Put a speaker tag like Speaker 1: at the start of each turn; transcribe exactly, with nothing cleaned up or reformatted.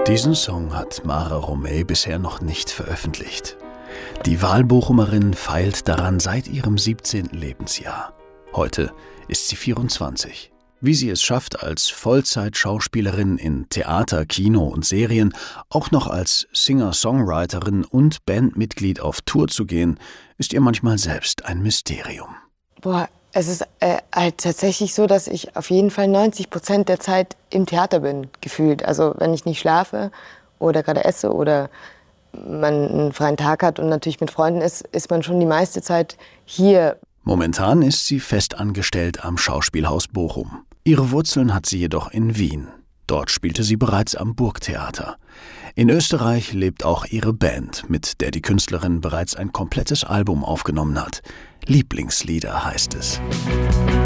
Speaker 1: Diesen Song hat Mara Romay bisher noch nicht veröffentlicht. Die Wahlbochumerin feilt daran seit ihrem siebzehnten Lebensjahr. Heute ist sie vierundzwanzig. Wie sie es schafft, als Vollzeit-Schauspielerin in Theater, Kino und Serien auch noch als Singer-Songwriterin und Bandmitglied auf Tour zu gehen, ist ihr manchmal selbst ein Mysterium.
Speaker 2: Boah, es ist äh, halt tatsächlich so, dass ich auf jeden Fall neunzig Prozent der Zeit im Theater bin, gefühlt. Also wenn ich nicht schlafe oder gerade esse oder man einen freien Tag hat und natürlich mit Freunden ist, ist man schon die meiste Zeit hier.
Speaker 1: Momentan ist sie festangestellt am Schauspielhaus Bochum. Ihre Wurzeln hat sie jedoch in Wien. Dort spielte sie bereits am Burgtheater. In Österreich lebt auch ihre Band, mit der die Künstlerin bereits ein komplettes Album aufgenommen hat. Lieblingslieder heißt es.